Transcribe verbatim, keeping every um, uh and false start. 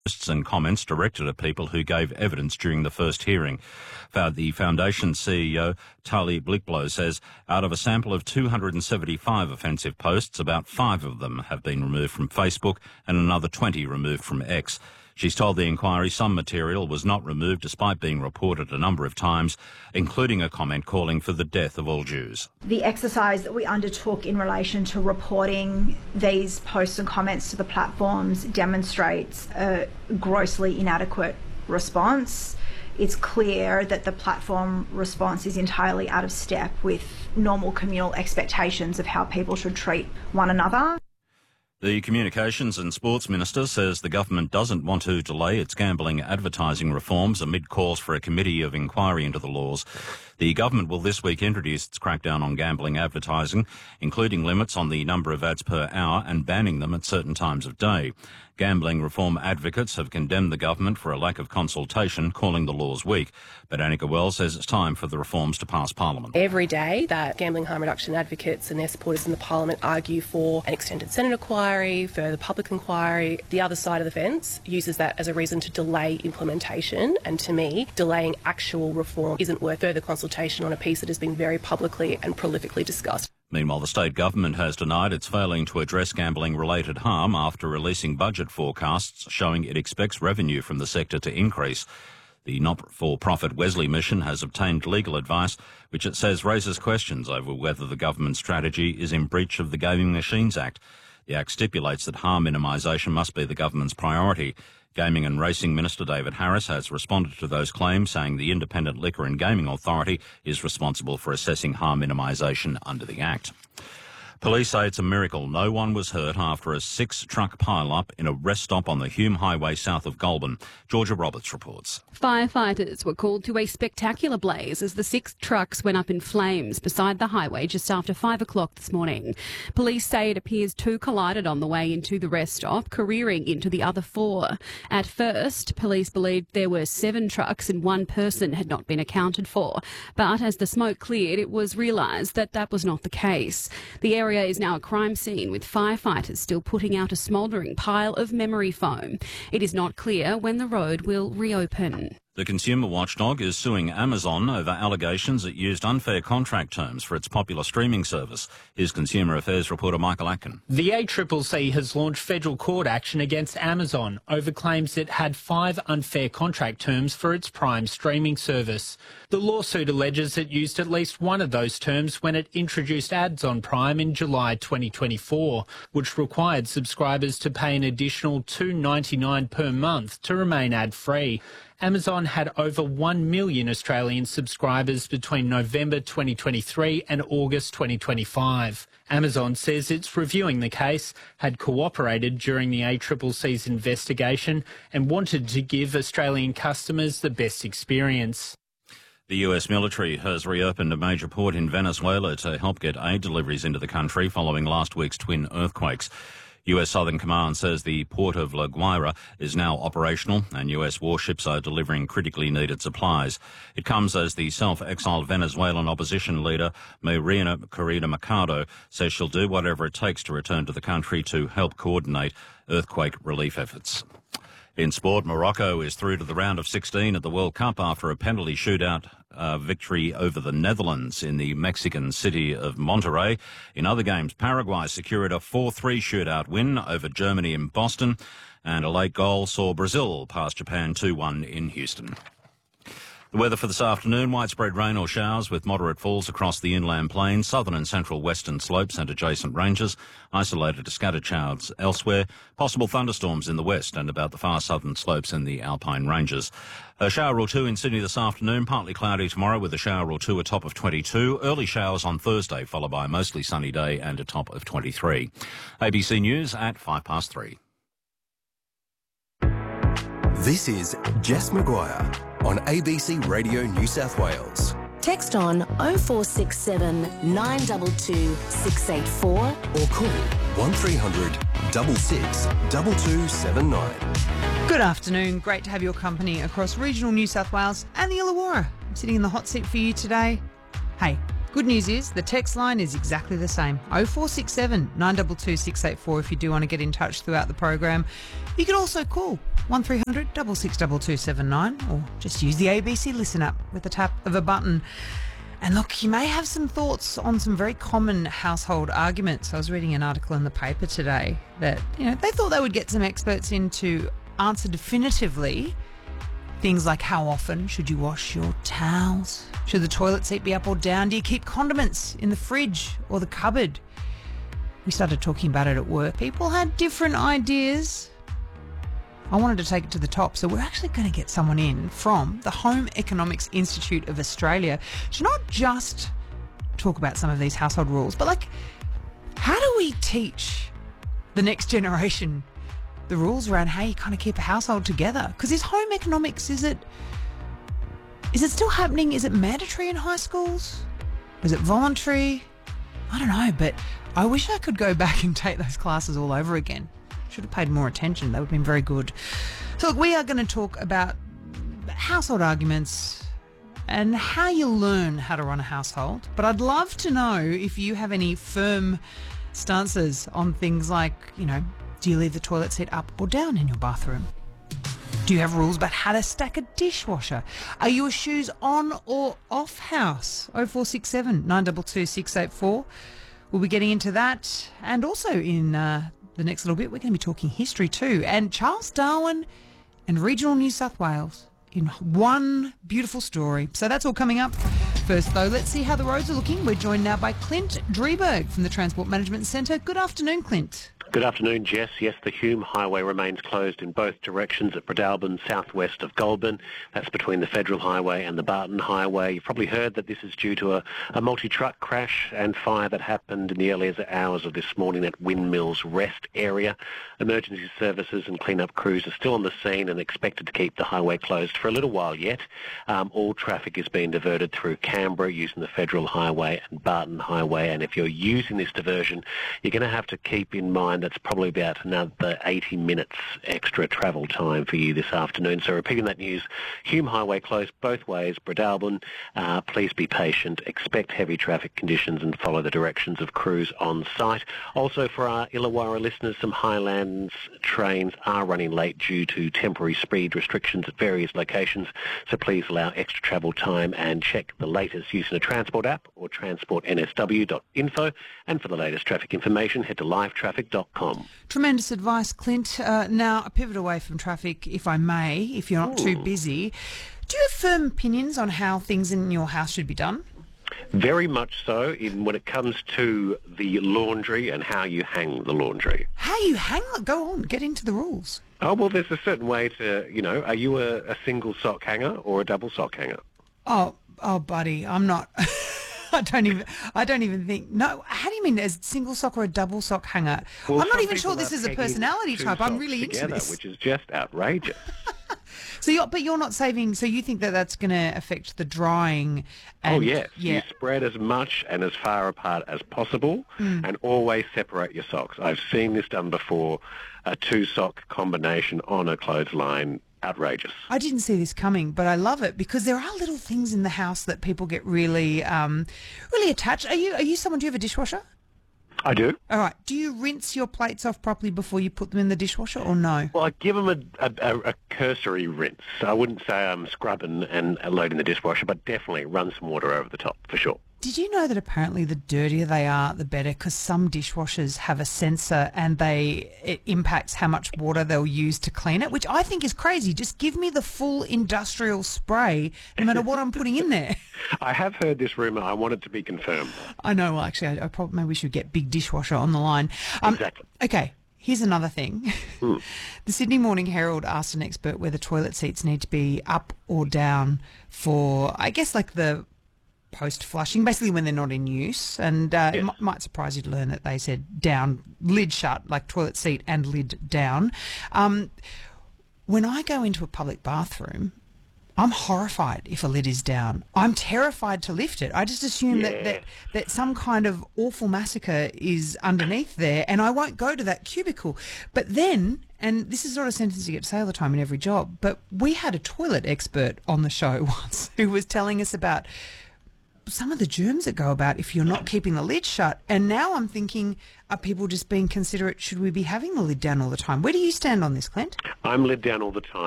posts and comments directed at people who gave evidence during the first hearing. The Foundation's C E O, Tali Blickblow, says out of a sample of two hundred seventy-five offensive posts, about five of them have been removed from Facebook and another twenty removed from X. She's told the inquiry some material was not removed despite being reported a number of times, including a comment calling for the death of all Jews. The exercise that we undertook in relation to reporting these posts and comments to the platforms demonstrates a grossly inadequate response. It's clear that the platform response is entirely out of step with normal communal expectations of how people should treat one another. The Communications and Sports Minister says the government doesn't want to delay its gambling advertising reforms amid calls for a committee of inquiry into the laws. The government will this week introduce its crackdown on gambling advertising, including limits on the number of ads per hour and banning them at certain times of day. Gambling reform advocates have condemned the government for a lack of consultation, calling the laws weak. But Annika Wells says it's time for the reforms to pass Parliament. Every day that gambling harm reduction advocates and their supporters in the Parliament argue for an extended Senate inquiry, further public inquiry, the other side of the fence uses that as a reason to delay implementation. And to me, delaying actual reform isn't worth further consultation on a piece that has been very publicly and prolifically discussed. Meanwhile, the state government has denied it's failing to address gambling-related harm after releasing budget forecasts showing it expects revenue from the sector to increase. The not-for-profit Wesley Mission has obtained legal advice, which it says raises questions over whether the government's strategy is in breach of the Gaming Machines Act. The Act stipulates that harm minimisation must be the government's priority. Gaming and Racing Minister David Harris has responded to those claims, saying the Independent Liquor and Gaming Authority is responsible for assessing harm minimisation under the Act. Police say it's a miracle no one was hurt after a six-truck pile-up in a rest stop on the Hume Highway south of Goulburn. Georgia Roberts reports. Firefighters were called to a spectacular blaze as the six trucks went up in flames beside the highway just after five o'clock this morning. Police say it appears two collided on the way into the rest stop, careering into the other four. At first, police believed there were seven trucks and one person had not been accounted for. But as the smoke cleared, it was realised that that was not the case. The area is now a crime scene, with firefighters still putting out a smouldering pile of memory foam. It is not clear when the road will reopen. The consumer watchdog is suing Amazon over allegations it used unfair contract terms for its popular streaming service. Here's Consumer Affairs reporter Michael Atkin. The A C C C has launched federal court action against Amazon over claims it had five unfair contract terms for its Prime streaming service. The lawsuit alleges it used at least one of those terms when it introduced ads on Prime in July twenty twenty-four, which required subscribers to pay an additional two dollars ninety-nine per month to remain ad-free. Amazon had over one million Australian subscribers between November twenty twenty-three and August twenty twenty-five. Amazon says it's reviewing the case, had cooperated during the A C C C's investigation and wanted to give Australian customers the best experience. The U S military has reopened a major port in Venezuela to help get aid deliveries into the country following last week's twin earthquakes. U S Southern Command says the port of La Guaira is now operational and U S warships are delivering critically needed supplies. It comes as the self-exiled Venezuelan opposition leader, Maria Corina Machado, says she'll do whatever it takes to return to the country to help coordinate earthquake relief efforts. In sport, Morocco is through to the round of sixteen at the World Cup after a penalty shootout uh, victory over the Netherlands in the Mexican city of Monterrey. In other games, Paraguay secured a four three shootout win over Germany in Boston, and a late goal saw Brazil pass Japan two one in Houston. The weather for this afternoon, widespread rain or showers with moderate falls across the inland plains, southern and central western slopes and adjacent ranges, isolated to scattered showers elsewhere, possible thunderstorms in the west and about the far southern slopes in the alpine ranges. A shower or two in Sydney this afternoon, partly cloudy tomorrow with a shower or two, a top of twenty-two. Early showers on Thursday, followed by a mostly sunny day and a top of twenty-three. A B C News at five past three. This is Jess Maguire on A B C Radio New South Wales. Text on oh four six seven, nine two two, six eight four or call one three hundred, six six, two two seven nine. Good afternoon. Great to have your company across regional New South Wales and the Illawarra. I'm sitting in the hot seat for you today. Hey, Good news is the text line is exactly the same. oh four six seven, nine two two, six eight four if you do want to get in touch throughout the program. You can also call one three hundred, six six two two seven nine or just use the A B C Listen app with the tap of a button. And look, you may have some thoughts on some very common household arguments. I was reading an article in the paper today that, you know, they thought they would get some experts in to answer definitively things like how often should you wash your towels? Should the toilet seat be up or down? Do you keep condiments in the fridge or the cupboard? We started talking about it at work. People had different ideas. I wanted to take it to the top, so we're actually going to get someone in from the Home Economics Institute of Australia to not just talk about some of these household rules, but like, how do we teach the next generation the rules around how you kind of keep a household together? Because is home economics, is it is it still happening? Is it mandatory in high schools? Is it voluntary? I don't know, but I wish I could go back and take those classes all over again. Should have paid more attention. That would have been very good. So look, we are going to talk about household arguments and how you learn how to run a household. But I'd love to know if you have any firm stances on things like, you know, do you leave the toilet seat up or down in your bathroom? Do you have rules about how to stack a dishwasher? Are your shoes on or off house? oh four six seven, nine two two, six eight four. We'll be getting into that. And also in uh, the next little bit, we're going to be talking history too. And Charles Darwin and regional New South Wales in one beautiful story. So that's all coming up. First, though, let's see how the roads are looking. We're joined now by Clint Drieberg from the Transport Management Centre. Good afternoon, Clint. Good afternoon, Jess. Yes, the Hume Highway remains closed in both directions at Bredelban, southwest of Goulburn. That's between the Federal Highway and the Barton Highway. You've probably heard that this is due to a, a multi-truck crash and fire that happened in the earlier hours of this morning at Windmills Rest area. Emergency services and clean-up crews are still on the scene and expected to keep the highway closed for a little while yet. Um, all traffic is being diverted through Canberra using the Federal Highway and Barton Highway. And if you're using this diversion, you're going to have to keep in mind that's probably about another eighty minutes extra travel time for you this afternoon. So repeating that news, Hume Highway closed both ways. Bredelban, uh, please be patient, expect heavy traffic conditions and follow the directions of crews on site. Also for our Illawarra listeners, some Highlands trains are running late due to temporary speed restrictions at various locations. So please allow extra travel time and check the latest using a transport app or transport n s w dot info. And for the latest traffic information, head to live traffic dot com. Tremendous advice, Clint. Uh, now, a pivot away from traffic, if I may, if you're not Ooh. too busy. Do you have firm opinions on how things in your house should be done? Very much so in when it comes to the laundry and how you hang the laundry. How you hang? Go on, get into the rules. Oh, well, there's a certain way to, you know, are you a, a single sock hanger or a double sock hanger? Oh, oh, buddy, I'm not... I don't even. I don't even think. No. How do you mean? As single sock or a double sock hanger? Well, I'm not some even sure people this are is a pegging personality two type. I'm socks really together, into this. which is just outrageous. So, you're, but you're not saving. So you think that that's going to affect the drying? And, oh yes. Yeah. You spread as much and as far apart as possible, Mm. and always separate your socks. I've seen this done before. A two sock combination on a clothesline. Outrageous. I didn't see this coming, but I love it because there are little things in the house that people get really, um, really attached. Are you? Are you someone? Do you have a dishwasher? I do. All right. Do you rinse your plates off properly before you put them in the dishwasher, or no? Well, I give them a, a, a cursory rinse. I wouldn't say I'm scrubbing and loading the dishwasher, but definitely run some water over the top for sure. Did you know that apparently the dirtier they are, the better? Because some dishwashers have a sensor and they it impacts how much water they'll use to clean it, which I think is crazy. Just give me the full industrial spray, no matter what I'm putting in there. I have heard this rumour. I want it to be confirmed. I know. Well, actually, I, I probably maybe we should get Big Dishwasher on the line. Um, exactly. Okay. Here's another thing. Mm. The Sydney Morning Herald asked an expert whether toilet seats need to be up or down for, I guess, like the post-flushing, basically when they're not in use. And uh, Yes. it m- might surprise you to learn that they said down, lid shut, like toilet seat and lid down. Um, when I go into a public bathroom, I'm horrified if a lid is down. I'm terrified to lift it. I just assume that, that, Yes. that some kind of awful massacre is underneath there, and I won't go to that cubicle. But then, and this is not a sentence you get to say all the time in every job, but we had a toilet expert on the show once who was telling us about some of the germs that go about if you're not keeping the lid shut. And now I'm thinking, are people just being considerate? Should we be having the lid down all the time? Where do you stand on this, Clint? I'm lid down all the time.